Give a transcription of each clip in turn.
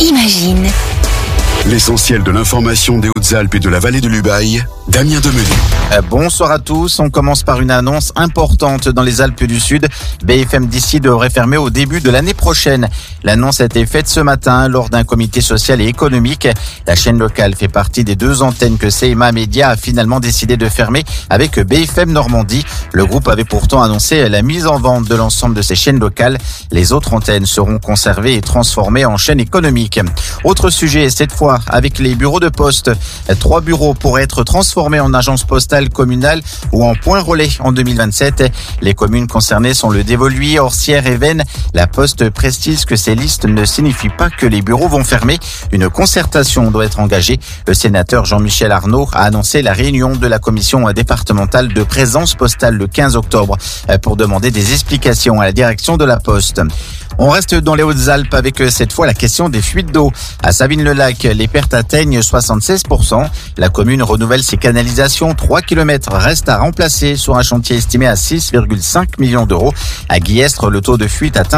Imagine. L'essentiel de l'information des Hautes-Alpes et de la vallée de l'Ubaye, Damien Demenu. Bonsoir à tous. On commence par une annonce importante dans les Alpes du Sud. BFM d'ici devrait fermer au début de l'année prochaine. L'annonce a été faite ce matin lors d'un comité social et économique. La chaîne locale fait partie des 2 antennes que CMA Média a finalement décidé de fermer avec BFM Normandie. Le groupe avait pourtant annoncé la mise en vente de l'ensemble de ses chaînes locales. Les autres antennes seront conservées et transformées en chaînes économiques. Autre sujet, cette fois avec les bureaux de poste. 3 bureaux pourraient être transformés en agences postales communales ou en points relais en 2027. Les communes concernées sont le Dévoluy, Orsières et Veynes. La Poste précise que ces listes ne signifient pas que les bureaux vont fermer. Une concertation doit être engagée. Le sénateur Jean-Michel Arnaud a annoncé la réunion de la commission départementale de présence postale le 15 octobre pour demander des explications à la direction de la Poste. On reste dans les Hautes-Alpes avec cette fois la question des fuites d'eau. À Savines-le-Lac, les pertes atteignent 76%. La commune renouvelle ses canalisations. 3 km restent à remplacer sur un chantier estimé à 6,5 millions d'euros. À Guillestre, le taux de fuite atteint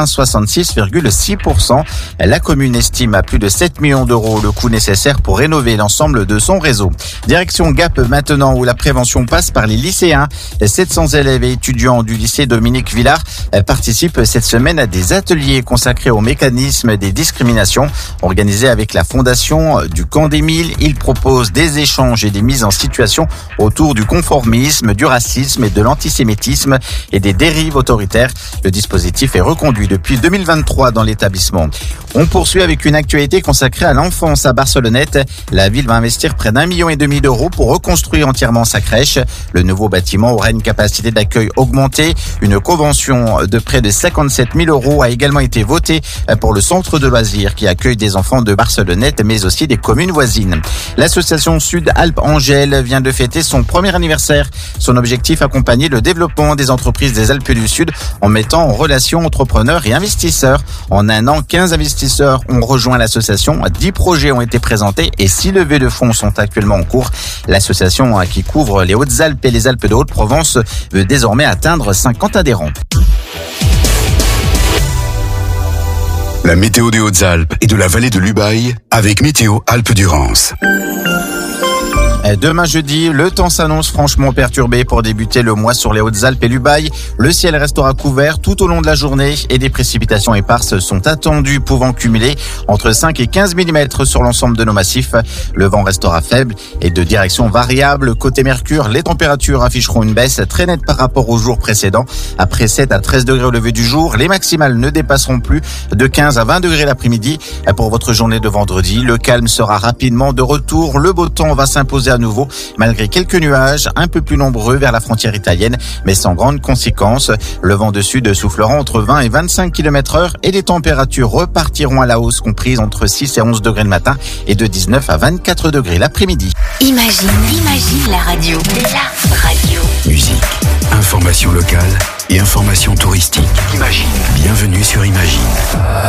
66,6%. La commune estime à plus de 7 millions d'euros le coût nécessaire pour rénover l'ensemble de son réseau. Direction Gap maintenant, où la prévention passe par les lycéens. 700 élèves et étudiants du lycée Dominique Villard participent cette semaine à des ateliers consacré au mécanisme des discriminations. Organisé avec la fondation du Camp d'Émile, il propose des échanges et des mises en situation autour du conformisme, du racisme et de l'antisémitisme et des dérives autoritaires. Le dispositif est reconduit depuis 2023 dans l'établissement. On poursuit avec une actualité consacrée à l'enfance à Barcelonnette. La ville va investir près d'1,5 million d'euros pour reconstruire entièrement sa crèche. Le nouveau bâtiment aura une capacité d'accueil augmentée. Une convention de près de 57 000 euros a également été votée pour le centre de loisirs qui accueille des enfants de Barcelonnette mais aussi des communes voisines. L'association Sud-Alpes-Angèle vient de fêter son premier anniversaire. Son objectif, accompagner le développement des entreprises des Alpes du Sud en mettant en relation entrepreneurs et investisseurs. En un an, 15 investisseurs ont rejoint l'association, 10 projets ont été présentés et 6 levées de fonds sont actuellement en cours. L'association qui couvre les Hautes-Alpes et les Alpes de Haute-Provence veut désormais atteindre 50 adhérents. La météo des Hautes-Alpes et de la vallée de l'Ubaye avec Météo Alpes-Durance. Demain jeudi, le temps s'annonce franchement perturbé pour débuter le mois sur les Hautes-Alpes et l'Ubaye. Le ciel restera couvert tout au long de la journée et des précipitations éparses sont attendues, pouvant cumuler entre 5 et 15 mm sur l'ensemble de nos massifs. Le vent restera faible et de direction variable. Côté Mercure, les températures afficheront une baisse très nette par rapport au jour précédent. Après 7 à 13 degrés au lever du jour, les maximales ne dépasseront plus de 15 à 20 degrés l'après-midi. Pour votre journée de vendredi, le calme sera rapidement de retour. Le beau temps va s'imposer à nouveau, malgré quelques nuages un peu plus nombreux vers la frontière italienne, mais sans grande conséquence. Le vent de sud soufflera entre 20 et 25 km/h et les températures repartiront à la hausse, comprises entre 6 et 11 degrés le matin et de 19 à 24 degrés l'après-midi. Imagine la radio. La radio. Musique, information locale et information touristique. Imagine. Bienvenue sur Imagine.